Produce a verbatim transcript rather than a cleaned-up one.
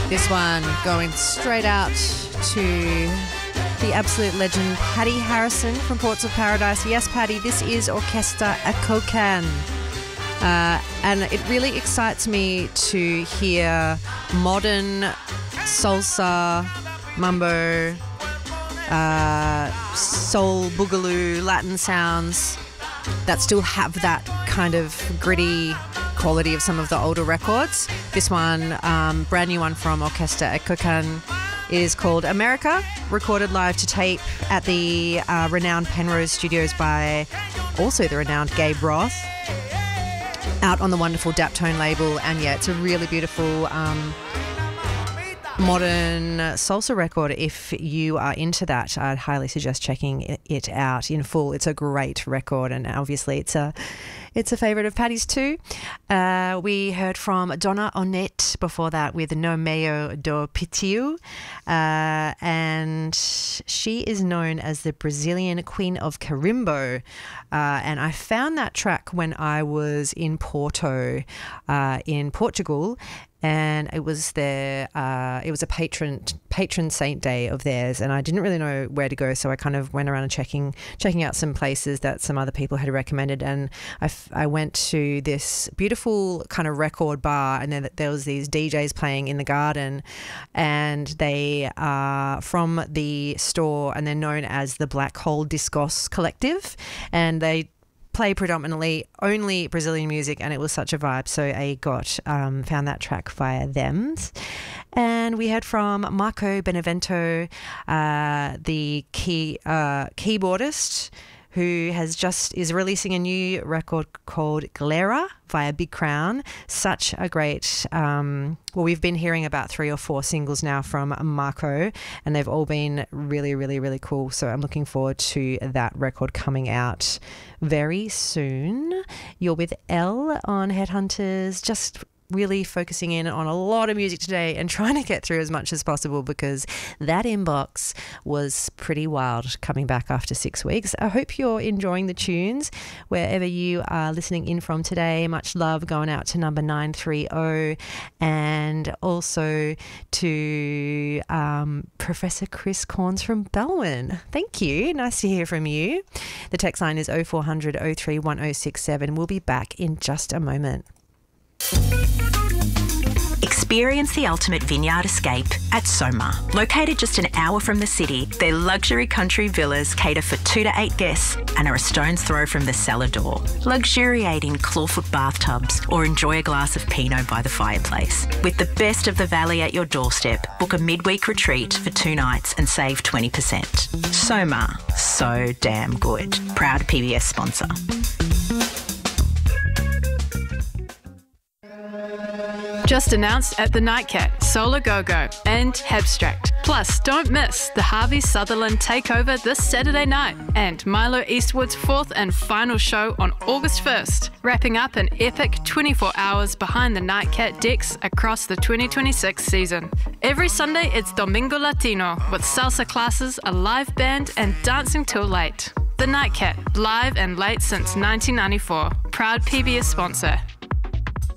This one going straight out to the absolute legend Paddy Harrison from Ports of Paradise. Yes, Paddy, this is Orquesta Ekokan. Uh, and it really excites me to hear modern salsa, mambo, uh, soul, boogaloo, Latin sounds that still have that kind of gritty quality of some of the older records. This one, um, brand new one from Orquesta Ekokan, is called America, recorded live to tape at the uh, renowned Penrose Studios by also the renowned Gabe Roth, out on the wonderful Daptone label. And yeah, it's a really beautiful um, modern salsa record. If you are into that, I'd highly suggest checking it out in full. It's a great record, and obviously it's a it's a favourite of Paddy's too. Uh, we heard from Donna Onette before that with No Meio do Pitio, uh, and she is known as the Brazilian Queen of Carimbo, uh, and I found that track when I was in Porto uh, in Portugal, and it was their uh, it was a patron patron saint day of theirs, and I didn't really know where to go, so I kind of went around and checking checking out some places that some other people had recommended, and I, f- I went to this beautiful kind of record bar, and then there was these D Js playing in the garden, and they are from the store, and they're known as the Black Hole Discos Collective, and they play predominantly only Brazilian music, and it was such a vibe, so I got um, found that track via them. And we heard from Marco Benevento, uh, the key uh, keyboardist, who has just is releasing a new record called Glera via Big Crown. Such a great, um, well, we've been hearing about three or four singles now from Marco, and they've all been really, really, really cool. So I'm looking forward to that record coming out very soon. You're with Elle on Headhunters, just really focusing in on a lot of music today and trying to get through as much as possible, because that inbox was pretty wild coming back after six weeks. I hope you're enjoying the tunes wherever you are listening in from today. Much love going out to number nine three zero, and also to um, Professor Chris Corns from Belwyn. Thank you. Nice to hear from you. The text line is oh four hundred oh three one oh six seven. We'll be back in just a moment. Experience the ultimate vineyard escape at Soma. Located just an hour from the city, their luxury country villas cater for two to eight guests and are a stone's throw from the cellar door. Luxuriate in clawfoot bathtubs or enjoy a glass of Pinot by the fireplace. With the best of the valley at your doorstep, book a midweek retreat for two nights and save twenty percent. Soma, so damn good. Proud P B S sponsor. Just announced at the Nightcat, Solar Go-Go and Abstract. Plus, don't miss the Harvey Sutherland Takeover this Saturday night and Milo Eastwood's fourth and final show on August first, wrapping up an epic twenty-four hours behind the Nightcat decks across the twenty twenty-six season. Every Sunday, it's Domingo Latino with salsa classes, a live band and dancing till late. The Nightcat, live and late since nineteen ninety-four. Proud P B S sponsor.